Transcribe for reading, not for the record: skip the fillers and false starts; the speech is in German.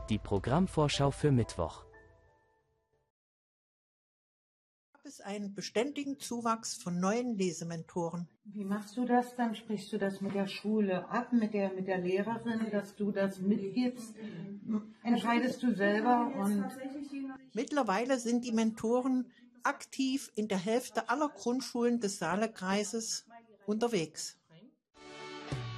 Die Programmvorschau für Mittwoch. Gab es einen beständigen Zuwachs von neuen Lesementoren. Wie machst du das dann? Sprichst du das mit der Schule ab, mit der Lehrerin, dass du das mitgibst? Entscheidest du selber? Und Mittlerweile sind die Mentoren aktiv in der Hälfte aller Grundschulen des Saalekreises unterwegs.